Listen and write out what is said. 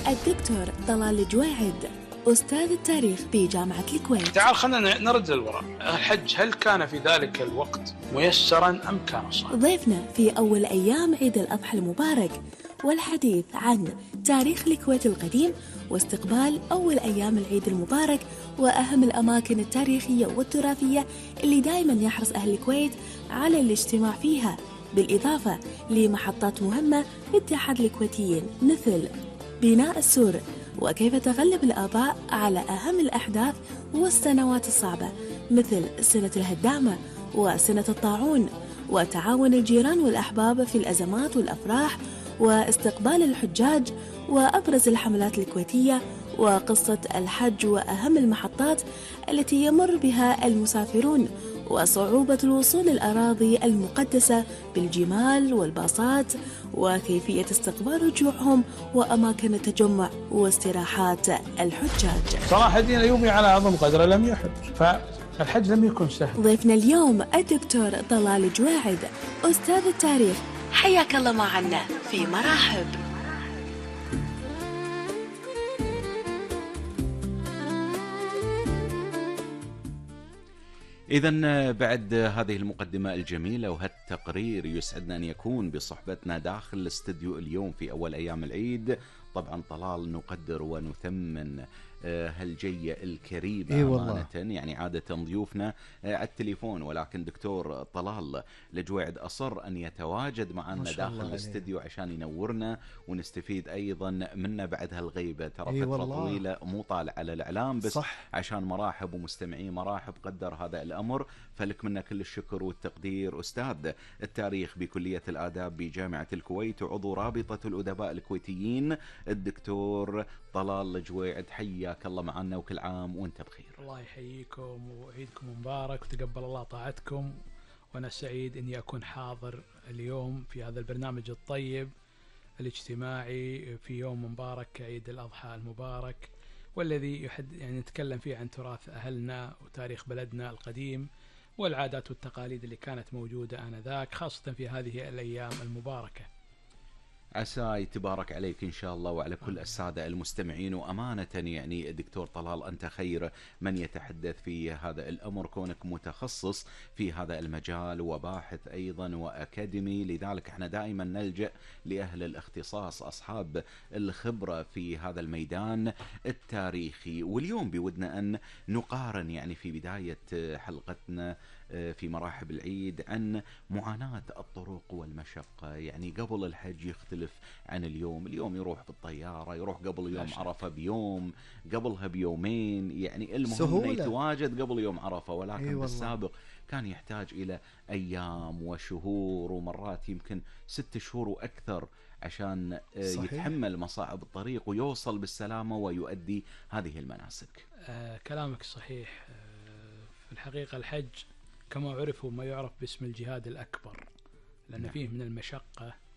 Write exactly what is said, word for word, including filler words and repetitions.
الدكتور طلال الجويعد، أستاذ التاريخ بجامعة الكويت. تعال خلينا نرد للوراء. الحج هل كان في ذلك الوقت ميسرا أم كان صعبا؟ ضيفنا في أول أيام عيد الأضحى المبارك والحديث عن تاريخ الكويت القديم واستقبال أول أيام العيد المبارك وأهم الأماكن التاريخية والتراثية اللي دائما يحرص أهل الكويت على الاجتماع فيها، بالإضافة لمحطات مهمة في اتحاد الكويتيين مثل بناء السور، وكيف تغلب الآباء على أهم الأحداث والسنوات الصعبة مثل سنة الهدامة وسنة الطاعون، وتعاون الجيران والأحباب في الأزمات والأفراح، واستقبال الحجاج، وأبرز الحملات الكويتية، وقصة الحج وأهم المحطات التي يمر بها المسافرون، وصعوبة الوصول للأراضي المقدسة بالجمال والباصات، وكيفية استقبال رجوعهم وأماكن التجمع واستراحات الحجاج. صلاح الدين الأيوبي على عظم قدره لم يحج، فالحج لم يكن سهل. ضيفنا اليوم الدكتور طلال الجويعد، أستاذ التاريخ، حياك الله معنا في مراحب. إذن بعد هذه المقدمة الجميلة وهالتقرير يسعدنا أن يكون بصحبتنا داخل الاستديو اليوم في أول أيام العيد. طبعا طلال نقدر ونثمن هالجية الكريمة إيه أمانة، يعني عادة ضيوفنا على التليفون، ولكن دكتور طلال الجويعد أصر أن يتواجد معنا داخل الاستديو عشان ينورنا ونستفيد أيضا منه بعد هالغيبة. ترى إيه فترة طويلة مو طالع على الإعلام، بس صح. عشان مراحب ومستمعين مراحب قدر هذا الأمر، فلك منا كل الشكر والتقدير. أستاذ التاريخ بكلية الآداب بجامعة الكويت وعضو رابطة الأدباء الكويتيين الدكتور طلال الجويعد، حياك الله معنا وكل عام وانت بخير. الله يحييكم وعيدكم مبارك وتقبل الله طاعتكم، وانا سعيد اني اكون حاضر اليوم في هذا البرنامج الطيب الاجتماعي في يوم مبارك كعيد الأضحى المبارك، والذي يحد يعني نتكلم فيه عن تراث أهلنا وتاريخ بلدنا القديم والعادات والتقاليد اللي كانت موجودة آنذاك، خاصة في هذه الأيام المباركة. عسى يتبارك عليك إن شاء الله وعلى كل السادة المستمعين. وأمانة يعني دكتور طلال أنت خير من يتحدث في هذا الأمر، كونك متخصص في هذا المجال وباحث أيضا وأكاديمي، لذلك احنا دائما نلجأ لأهل الاختصاص أصحاب الخبرة في هذا الميدان التاريخي. واليوم بودنا أن نقارن يعني في بداية حلقتنا في مراحب العيد عن معاناة الطرق والمشقة. يعني قبل الحج يختلف عن اليوم، اليوم يروح بالطيارة، يروح قبل يوم عرفة بيوم، قبلها بيومين، يعني المهم يتواجد قبل يوم عرفة، ولكن أيوة بالسابق كان يحتاج إلى أيام وشهور ومرات يمكن ست شهور وأكثر عشان صحيح. يتحمل مصاعب الطريق ويوصل بالسلامة ويؤدي هذه المناسك. آه كلامك صحيح. آه في الحقيقة الحج كما عرف ما يعرف باسم الجهاد الأكبر، لأن نعم. فيه من المشقة